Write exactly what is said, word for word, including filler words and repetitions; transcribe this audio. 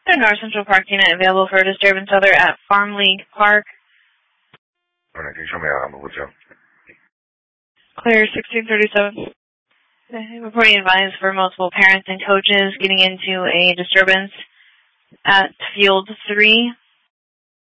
The North Central Park unit available for disturbance other at Farm League Park. Clear sixteen thirty-seven. Reporting advised for multiple parents and coaches getting into a disturbance at Field three.